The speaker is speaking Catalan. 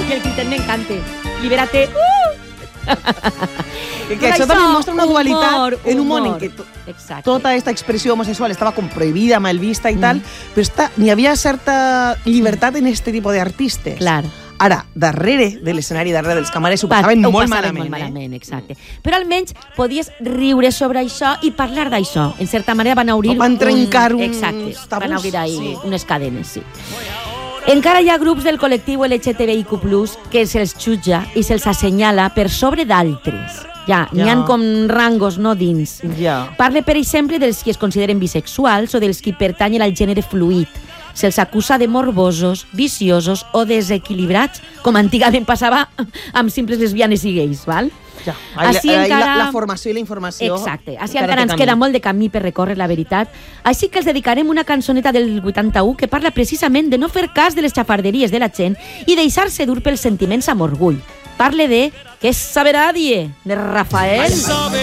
I el crit m'encanta. Libérate. Que això també mostra una dualitat en un món en què Exacte. tota aquesta expressió homosexual estava com prohibida, mal vista i tal, però n'hi havia certa llibertat en aquest tipus d'artistes. Clar. Ara, darrere de l'escenari, darrere dels camarers, ho passaven molt malament. Molt malament, exacte. Però almenys podies riure sobre això i parlar d'això. En certa manera van obrir... Van trencar uns exacte, tabús. Van obrir ahí unes cadenes, sí. Encara hi ha grups del col·lectiu LGTBIQ+, que se'ls jutja i se'ls assenyala per sobre d'altres. N'hi ha com rangos, no dins. Parle, per exemple, dels qui es consideren bisexuals o dels qui pertanyen al gènere fluid. Se'ls acusa de morbosos, viciosos o desequilibrats, com antigament passava amb simples lesbianes i gais, val? La formació i la informació. Exacte. Així encara ens queda molt de camí per recórrer, la veritat. Així que els dedicarem una cançoneta del 81 que parla precisament de no fer cas de les xafarderies de la gent i deixar-se dur pels sentiments amb orgull. Parle de Que saberà die, de Rafael.